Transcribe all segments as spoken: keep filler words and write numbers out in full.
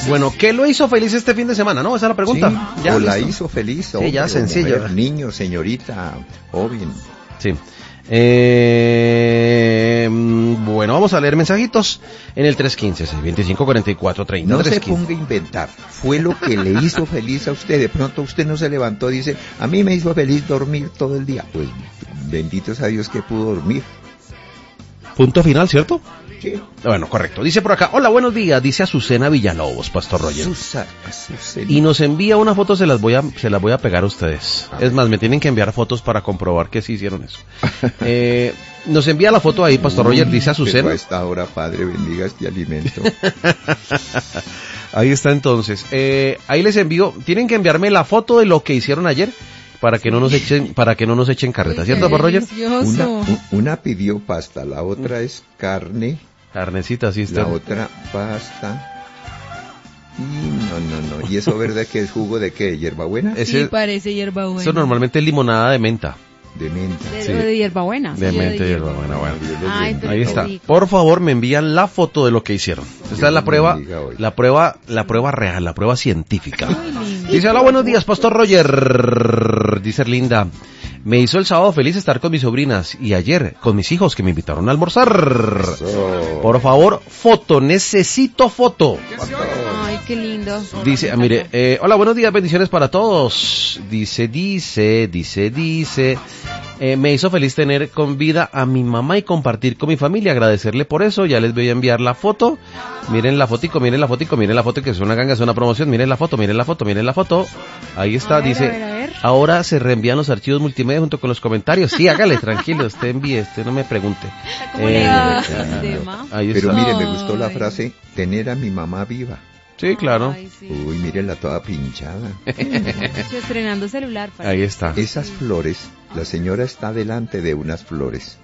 Bueno, ¿qué lo hizo feliz este fin de semana? ¿No? Esa es la pregunta. Sí, ya, o la listo. hizo feliz. Sí, hombre, ya, o sencillo. mujer, niño, señorita, joven. Sí. Eh, bueno, vamos a leer mensajitos en el tres uno cinco, seis dos cinco, cuatro cuatro tres cero. No se ponga a inventar. Fue lo que le hizo feliz a usted. De pronto usted no se levantó y dice, a mí me hizo feliz dormir todo el día. Pues bendito sea Dios que pudo dormir. Punto final, ¿cierto? Sí. Bueno, correcto. Dice por acá, hola, buenos días. Dice Azucena Villalobos, Pastor Roger. Susa, Azucena. Y nos envía una foto, se las voy a, se las voy a pegar a ustedes. Es más, me tienen que enviar fotos para comprobar que sí hicieron eso. eh, nos envía la foto ahí, Pastor Roger, dice Azucena. Pero a esta hora, Padre, bendiga este alimento. Ahí está entonces. Eh, ahí les envío, tienen que enviarme la foto de lo que hicieron ayer para que no nos echen, para que no nos echen carreta, ¿cierto, Pastor Roger? Una, un- una pidió pasta, la otra es carne, Carnecita, sí está. la otra pasta. Y no, no, no. ¿Y eso verdad que es jugo de qué? ¿De hierbabuena? Ese- Sí, parece hierbabuena. Eso normalmente es limonada de menta. De menta. De, sí. de hierbabuena. De Sí, menta y de hierbabuena, bueno. Dios los Ay, bendiga. pero Ahí qué está. rico. Por favor, me envían la foto de lo que hicieron. Esta Dios es la los prueba, bendiga hoy. la prueba, la prueba real, la prueba científica. Muy lindo. Dice, hola, buenos días, Pastor Roger. Dice Linda, me hizo el sábado feliz estar con mis sobrinas y ayer con mis hijos que me invitaron a almorzar. Eso. Por favor, foto, necesito foto. Ay, qué lindo. Dice, ah, mire, eh, hola, buenos días, bendiciones para todos. Dice, dice, dice, dice. Eh, me hizo feliz tener con vida a mi mamá y compartir con mi familia, agradecerle por eso. Ya les voy a enviar la foto. Miren la fotico, miren la fotico, miren la foto, que es una ganga, es una promoción. Miren la foto, miren la foto, miren la foto. Ahí está, A ver, dice, a ver, a ver. ahora se reenvían los archivos multimedia junto con los comentarios. Sí, hágale, tranquilo, usted envíe, usted no me pregunte. ¿Cómo Eh, le va? ah, Tema. ahí Pero está. mire, me gustó la Ay. frase, tener a mi mamá viva. Sí, claro. Ay, sí. Uy, mírenla toda pinchada. Yo estrenando celular. para- Ahí está. Esas flores, la señora está delante de unas flores.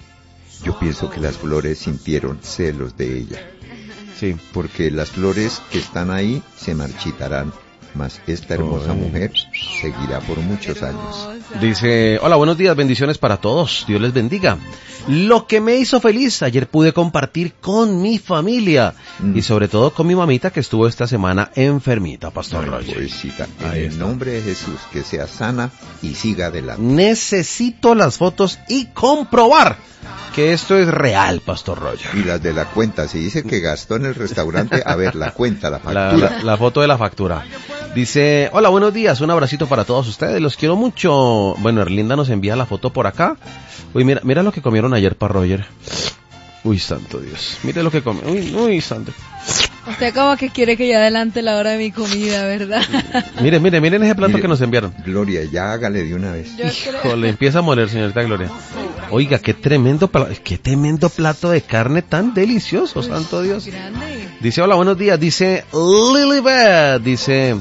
Yo pienso que las flores sintieron celos de ella, Sí. porque las flores que están ahí se marchitarán, mas esta hermosa Ay. mujer seguirá por muchos años. Hermosa. Dice, hola, buenos días, bendiciones para todos, Dios les bendiga. Lo que me hizo feliz, ayer pude compartir con mi familia Mm. y sobre todo con mi mamita que estuvo esta semana enfermita, Pastor Ay, Roger. pobrecita, en Ahí el está. nombre de Jesús, que sea sana y siga adelante. Necesito las fotos y comprobar que esto es real, Pastor Roger. Y las de la cuenta, si dice que gastó en el restaurante, a ver, la cuenta, la La, factura. la- la foto de la factura. Dice, hola, buenos días, un abracito para todos ustedes, los quiero mucho. Bueno, Erlinda nos envía la foto por acá. Uy, mira, mira lo que comieron ayer para Roger. Uy, santo Dios. Mire lo que comieron. Uy, uy, santo. Usted como que quiere que yo adelante la hora de mi comida, ¿verdad? Mire, mire, miren ese plato Mire, que nos enviaron. Gloria, ya hágale de una vez. Yo creo. Híjole, empieza a moler, señorita Gloria. Oiga, qué tremendo, pla- qué tremendo plato de carne tan delicioso, santo Dios. Grande. Dice, hola, buenos días. Dice, Lilibet. Dice,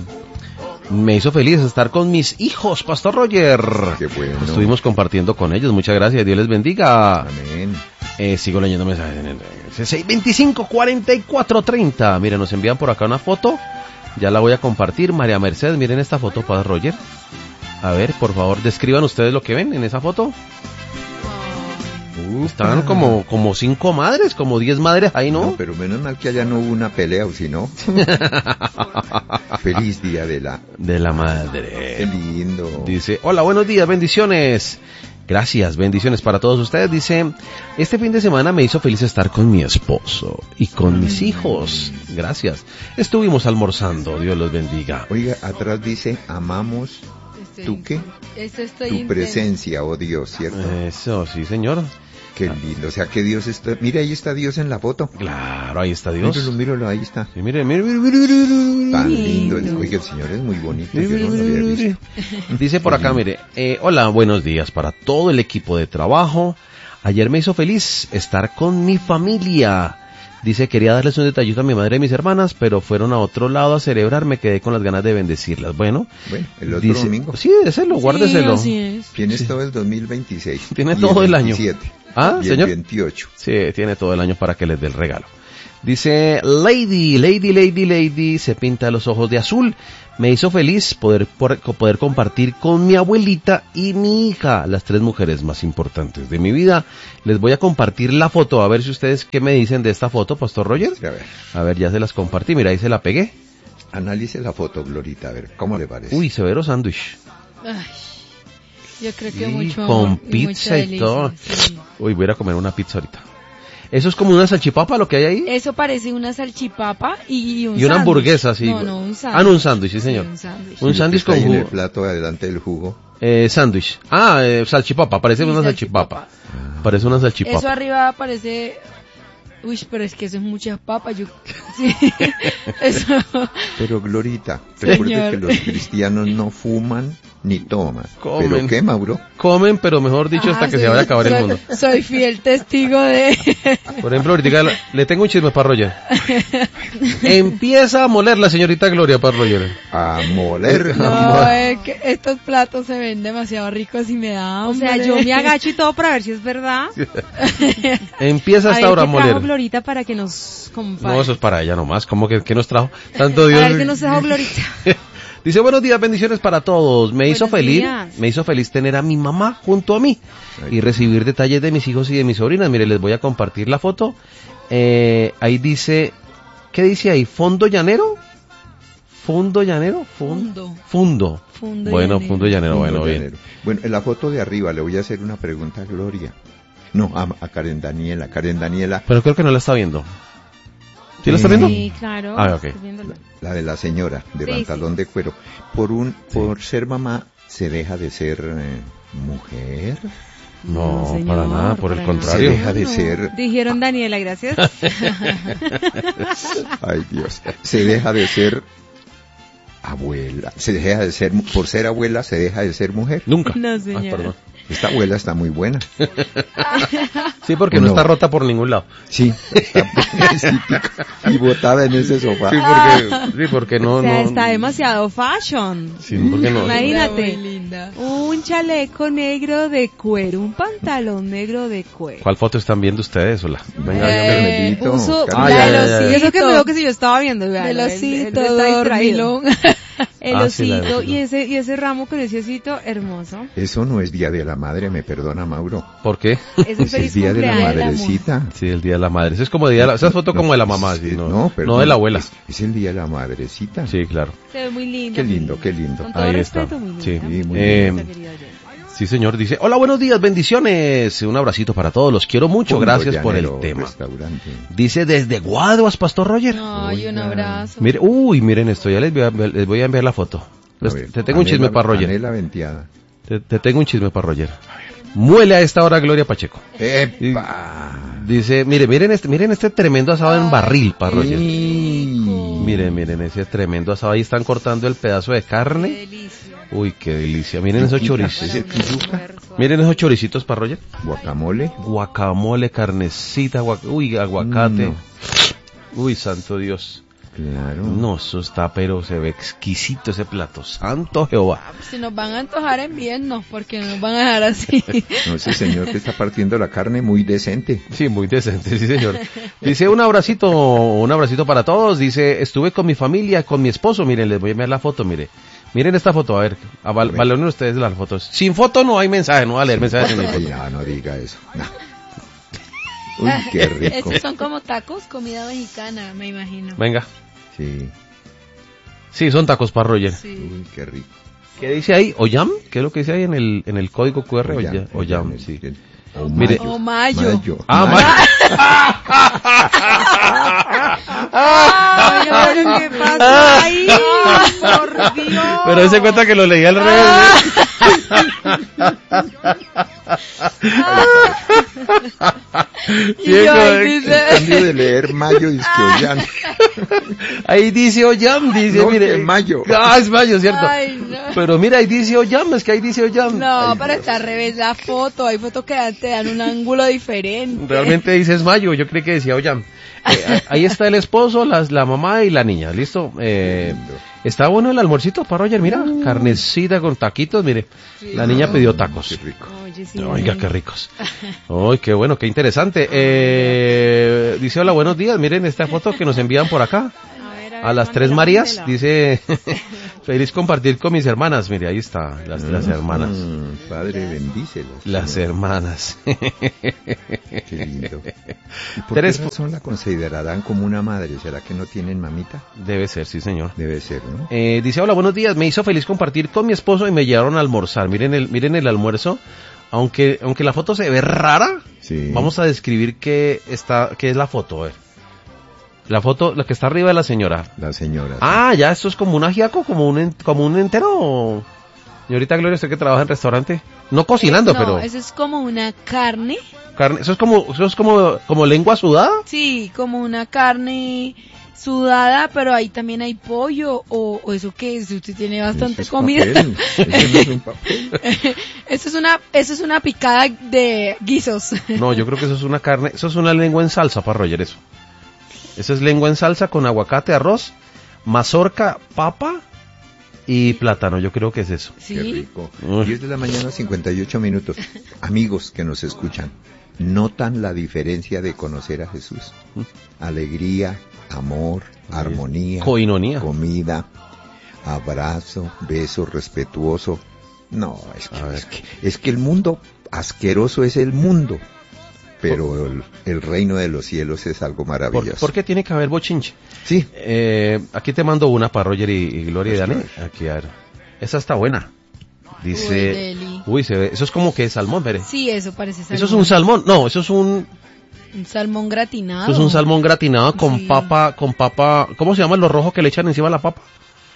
me hizo feliz estar con mis hijos, Pastor Roger. Qué bueno. Estuvimos compartiendo con ellos. Muchas gracias. Dios les bendiga. Amén. Eh, sigo leyendo mensajes en el seis veinticinco, cuarenta y cuatro, treinta. Miren, nos envían por acá una foto. Ya la voy a compartir. María Mercedes, miren esta foto para Roger. A ver, por favor, describan ustedes lo que ven en esa foto. Estaban como, como cinco madres, como diez madres ahí, ¿no? No, pero menos mal que allá no hubo una pelea, o si no. Feliz día de la... De la Qué madre. lindo. Dice, hola, buenos días, bendiciones. Gracias, bendiciones para todos ustedes. Dice, este fin de semana me hizo feliz estar con mi esposo y con mis hijos. Gracias. Estuvimos almorzando, Dios los bendiga. Oiga, atrás dice, amamos Estoy- ¿tú qué? Esto estoy tu intensa. presencia, oh Dios, ¿cierto? Eso, sí, señor. Qué lindo. O sea, que Dios está... Mira, ahí está Dios en la foto. Claro, ahí está Dios. Míralo, míralo, ahí está. Sí, mire, mire, mire, mire, mire, mire. Tan lindo. El- Oiga, el Señor es muy bonito. Yo no lo había visto. Dice por acá, mire, eh, hola, buenos días para todo el equipo de trabajo. Ayer me hizo feliz estar con mi familia. Dice, quería darles un detallito a mi madre y mis hermanas, pero fueron a otro lado a celebrar, me quedé con las ganas de bendecirlas. Bueno, Bueno, el otro dice, domingo. sí, déselo, guárdeselo. Sí, así es. Tienes todo el dos mil veintiséis. Tiene y todo el año. veintisiete, Ah, y señor. el veintiocho. Sí, tiene todo el año para que les dé el regalo. Dice, Lady, Lady, Lady, Lady, se pinta los ojos de azul. Me hizo feliz poder, por- poder compartir con mi abuelita y mi hija, las tres mujeres más importantes de mi vida. Les voy a compartir la foto, a ver si ustedes qué me dicen de esta foto, Pastor Roger. A ver. A ver, ya se las compartí, mira, ahí se la pegué. Analice la foto, Glorita, a ver, ¿cómo le parece? Uy, severo sándwich. Ay, yo creo que Sí, mucho con amor y pizza mucha y delicia, todo. sí. Uy, voy a ir a comer una pizza ahorita. ¿Eso es como una salchipapa lo que hay ahí? Eso parece una salchipapa y un Y una sándwich. hamburguesa, sí. No, no, un sándwich. Ah, no, un sándwich, sí, señor. un sándwich. Un Sí, sándwich lo que está con ahí en el jugo. plato adelante del jugo. Eh, sándwich. Ah, eh, salchipapa, parece Sí, una salchipapa. salchipapa. Parece una Eso salchipapa. arriba parece... Uy, pero es que eso es muchas papas. Yo... Sí, eso... Pero Glorita, Señor. recuerde que los cristianos no fuman ni toman. Comen. ¿Pero qué, Mauro? Comen, pero mejor dicho, hasta Ah, que soy- se vaya a acabar el soy- mundo. Soy fiel testigo de... Por ejemplo, ahorita le- le tengo un chisme para Roger. Empieza a moler la señorita Gloria para Roger. A moler. No, es que estos platos se ven demasiado ricos y me da O hambre. sea, yo me agacho y todo para ver si es verdad. Empieza A hasta ver ahora a qué trajo moler. Glorita para que nos compare. No, eso es para ella nomás. ¿Cómo que, que nos trajo? Tanto Dios. A ver qué nos trajo Glorita. Dice, buenos días, bendiciones para todos. Me hizo Buenos feliz, días. me hizo feliz tener a mi mamá junto a mí y recibir detalles de mis hijos y de mis sobrinas. Mire, les voy a compartir la foto. Eh, ahí dice, ¿qué dice ahí? ¿Fondo llanero? ¿Fondo llanero? Fundo. Fundo. Fundo Bueno, llanero. fundo llanero, bueno, Mundo bien. llanero. Bueno, en la foto de arriba le voy a hacer una pregunta a Gloria. No, a, a Karen Daniela. Karen Daniela, Pero creo que no la está viendo. ¿Sí la está viendo? Sí, claro. Ah, ok. estoy viéndolo. la de la señora, de Sí, pantalón de cuero. Por un, por ser mamá, ¿se deja de ser eh, mujer? No, señor, para nada, por el para contrario. Se deja de No. ser... Dijeron Daniela, gracias. Ay, Dios. Se deja de ser abuela. Se deja de ser... Por ser abuela, se deja de ser mujer. Nunca. No, Ah, señor. perdón. Esta abuela está muy buena. Sí, porque no No. está rota por ningún lado. Sí, está pobrecita y botada en ese sofá. Sí, porque, sí, porque no, o sea, no. está demasiado fashion. Sí, porque no. Imagínate. Muy linda. Un chaleco negro de cuero, un pantalón negro de cuero. ¿Cuál foto están viendo ustedes? Hola. Venga, Ay, dígame. Eh, Carmelito, Puso Carmelito. Ah, la ya, del ya, ya. osito. Y eso que me Osito. veo que si yo estaba viendo, vean, Del él- él osito, está distraído. dormilón. El Ah, sí, la del osito osito. y ese y ese ramo con ese osito hermoso. Eso no es Día de la Madre, me perdona, Mauro. ¿Por qué? Ese es Es el feliz Día de la cumpleaños. Madrecita. Sí, el día de la madre. Eso es como día de la, esa es foto como de la mamá, sí, no, no, perdón, de la abuela. Es, es el Día de la Madrecita. Sí, claro. Se ve muy lindo. Qué muy lindo, qué lindo. Con todo Ahí respeto, está. muy Sí, linda. sí, muy eh, linda, querida oyente. Sí, señor, dice, hola, buenos días, bendiciones. Un abracito para todos, los quiero mucho, Fondo gracias por el Llanero tema. Restaurante. Dice, desde Guaduas, Pastor Roger. Ay, un Oiga. abrazo. Mire, uy, miren esto, ya les voy a, les voy a enviar la foto. A Les- ver, te tengo un panela- chisme para Roger. panela venteada. Te, te tengo un chisme para Roger. Muele a esta hora Gloria Pacheco. ¡Epa! Dice, mire, miren este, miren este tremendo asado en barril para Roger. Sí. Miren, miren ese tremendo asado. Ahí están cortando el pedazo de Qué carne. delicia. Uy, qué delicia. Miren esos chorizos. ¿Ese tizuca? Miren esos choricitos para Roger. Guacamole. Guacamole, carnecita, guac- uy, aguacate. No. Uy, santo Dios. Claro. No, eso está, pero se ve exquisito ese plato. Santo Jehová. Ah, pues si nos van a antojar, envíennos, porque no nos van a dejar así. No, ese señor que está partiendo la carne muy decente. Sí, muy decente, sí señor. Dice un abracito, un abracito para todos. Dice, estuve con mi familia, con mi esposo. Miren, les voy a enviar la foto, mire. Miren esta foto, a ver, a val- valoren ustedes las fotos. Sin foto no hay mensaje, no va a leer mensajes en mi Ay, foto. no, no diga eso. No. Uy, qué rico. Estos son como tacos, comida mexicana, me imagino. Venga. Sí. Sí, son tacos para Roger. Sí. Uy, qué rico. ¿Qué dice ahí? ¿Oyam? ¿Qué es lo que dice ahí en el, en el código Q R? Oyam, Oyam, Oyam, sí. el- o Mire- mayo. O mayo. Mayo. Ah, Ay, pero ¿qué pasa ahí? Por Dios. Pero se cuenta que lo leí al revés. Y yo ahí En dice... cambio de leer mayo, es que Ollán. Ahí dice Oyam, dice, No, mire. que mayo. Ah, es mayo, cierto. Ay, no. Pero mira, ahí dice Oyam, es que ahí dice Oyam. No, Ay, pero Dios. está al revés la foto. Hay fotos que te dan un ángulo diferente. Realmente dice es mayo, yo creí que decía Oyam. Eh, ahí está el esposo, las, la mamá y la niña, ¿listo? Eh, está bueno el almuercito para Roger, mira, carnecita con taquitos, mire. La niña pidió tacos. Qué rico. Oye, sí. Oiga, qué ricos. Ay, qué bueno, qué interesante. Eh, dice, hola, buenos días. Miren esta foto que nos envían por acá. A ver, a A las no, tres la Marías, Mandela. dice, feliz compartir con mis hermanas. Mire, ahí está, las, las hermanas. Mm, padre, bendícelas. Las Señor. hermanas. Qué lindo. ¿Y por Tres qué razón la considerarán como una madre? ¿Será que no tienen mamita? Debe ser, sí señor. Debe ser, ¿no? Eh, dice, hola, buenos días, me hizo feliz compartir con mi esposo y me llevaron a almorzar. Miren el, miren el almuerzo. Aunque, aunque la foto se ve rara, Sí. vamos a describir qué está, qué es la foto, a ver. La foto, la que está arriba de la señora. La señora. Ah, ya, esto es como un ajiaco, como un, en- como un entero. Señorita Gloria, usted que trabaja en restaurante. No cocinando, no, pero eso es como una carne. carne, eso es como, eso es como, como lengua sudada. Sí, como una carne sudada, pero ahí también hay pollo o, o eso que es, usted tiene bastante Eso es comida. papel. Eso no es un papel. Eso es una, eso es una picada de guisos. No, yo creo que eso es una carne, eso es una lengua en salsa para Roger, eso. Eso es lengua en salsa con aguacate, arroz, mazorca, papa y plátano, yo creo que es eso. Sí. Qué rico. Uy. diez de la mañana, cincuenta y ocho minutos. Amigos que nos escuchan, ¿notan la diferencia de conocer a Jesús? Alegría, amor, armonía, Coinonía. comida, abrazo, beso respetuoso. No, es que, A ver. es que, es que el mundo asqueroso es el mundo, pero el, el reino de los cielos es algo ¿Por, maravilloso. por qué tiene que haber bochinche? Sí, Eh, aquí te mando una para Roger y, y Gloria y Pues Dani. claro. Aquí, a ver. Esa está buena. Uy, Dice, deli. uy, se ve, eso es como que salmón, veré. Sí, eso parece salmón. Eso es un salmón, no, eso es un, Un salmón gratinado. eso es un salmón gratinado con Sí. papa, con papa, ¿cómo se llama lo rojo que le echan encima de la papa?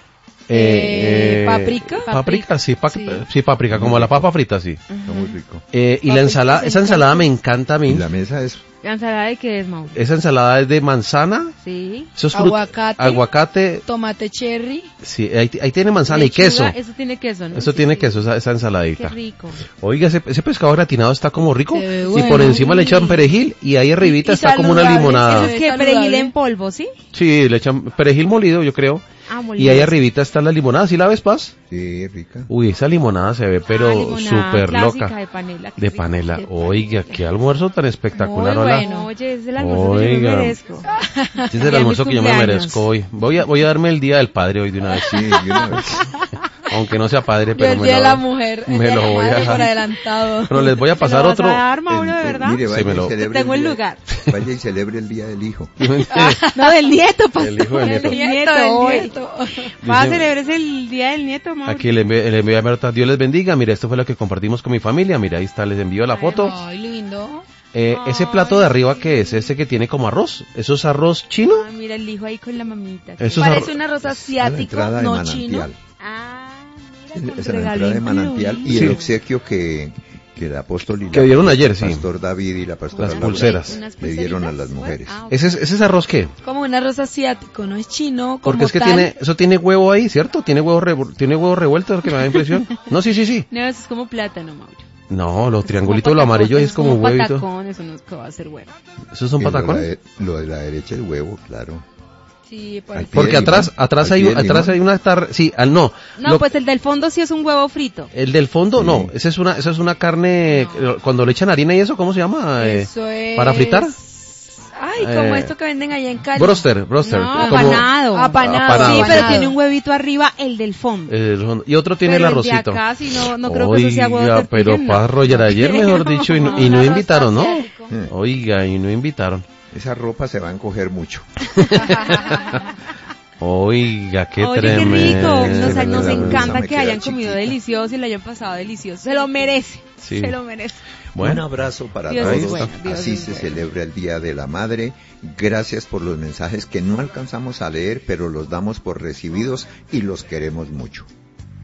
Eh, ¿paprika? Paprika, sí, pa- Sí. sí, paprika, como la papa frita, sí. está muy rico. Eh, y la Paprika ensalada, se esa ensalada encanta. me encanta a mí. Y la mesa es ¿La ensalada de qué es, Mau? Esa ensalada es de manzana, Sí. eso es fruta- Aguacate. aguacate, Tomate cherry. sí, ahí, ahí tiene manzana y Lechuga, queso. Eso tiene queso, ¿no? Eso Sí, tiene sí. queso, esa, esa Qué ensaladita. rico. Oiga, ese, ese pescado gratinado está como rico. Se ve Y bueno. por encima le echan perejil y ahí arribita Y- y está como una saludable, limonada. se Es ve que saludable. perejil en polvo, ¿sí? Sí, le echan perejil molido, yo creo. Ah, Y molido. ahí arribita está la limonada, ¿sí la ves, Paz? sí, rica. Uy, esa limonada se ve pero Ah, limonada súper clásica loca. de panela. qué De rico. panela. De Oiga, qué almuerzo tan espectacular, Muy hola. bueno. Oye, es el almuerzo que yo me Oiga. merezco. Este es Día el de almuerzo mi que yo me cumpleaños. merezco hoy. Voy a, voy a darme el día del padre hoy de una vez. Sí, de una vez. Aunque no sea padre, Yo pero el me día de lo, la mujer. el me día de lo la voy a madre dejar. por adelantado. Pero les voy a pasar ¿Te lo otro. vas a dar, Mauro, de Eh, verdad? Mire, Sí, vaya me y lo- celebre Tengo el día- lugar. Vaya y celebre el día del hijo. No, del nieto, pastor. El hijo del nieto. El Del nieto, nieto, el hoy. nieto. Va a Dice- celebrar el día del nieto, Mauro. Aquí le envié, le envié a Berta, Dios les bendiga. Mira, esto fue lo que compartimos con mi familia. Mira, ahí está, les envío la foto. Ay, lindo. Eh, ese plato de arriba que es ese que tiene como arroz. ¿Eso es arroz chino? Ah, mira el hijo ahí con la mamita. Eso es Parece arroz. un arroz Es la asiático, entrada de no manantial. chino. Ah, mira, con Es la regalo entrada de manantial y Sí. el obsequio que, que el apóstol y Que la- dieron ayer, sí. el pastor David y la pastora Las Laura pulseras. Unas le dieron a pulseritas. las mujeres. Ah, ok. ¿Ese es, ese es arroz qué? Como un arroz asiático, no es chino. Como Porque es que tal. tiene, eso tiene huevo ahí, ¿cierto? Tiene huevo, revu- tiene huevo revuelto, es lo que me da impresión. No, sí, sí, sí. No, eso es como plátano, Mauro. No, los Es triangulitos, como lo amarillo ahí es como patacón, huevito. patacón, eso no es que va a ser bueno. ¿Esos son Y lo de la patacones? de- Lo de la derecha el huevo, claro. Sí, Al parece. pie Porque del atrás, limón, atrás al hay, pie del atrás limón. hay una tar, sí, al no. No, Lo- pues el del fondo sí es un huevo frito. el del fondo, Sí. no, esa es una, esa es una carne, eh, cuando le echan harina y eso, ¿cómo se llama? Eh, Eso es... ¿Para fritar? Ay, como Eh, esto que venden allá en Cali. broster, broster. No, como- apanado. Apanado. Apanado, Sí, sí. pero tiene un huevito arriba, el del fondo. eh, y otro tiene Pero el el de arrocito. acá, sí, no, no creo que eso sea huevo Oiga, de pero tortilla, no. Paz Roger ayer, mejor dicho, y no, y no Arroz invitaron, ¿no? asiático. Eh, Oiga, y no invitaron. Esa ropa se va a encoger mucho. Oiga, qué Oye, qué tremendo. rico. Nos, Sí, nos la encanta blusa me que queda hayan comido chiquita. delicioso y lo hayan pasado delicioso. Se lo merece. Sí. Se lo merece. Un Bueno, abrazo para Dios todos. es bueno, Dios Así es se bueno. celebra el Día de la Madre. Gracias por los mensajes que no alcanzamos a leer, pero los damos por recibidos y los queremos mucho.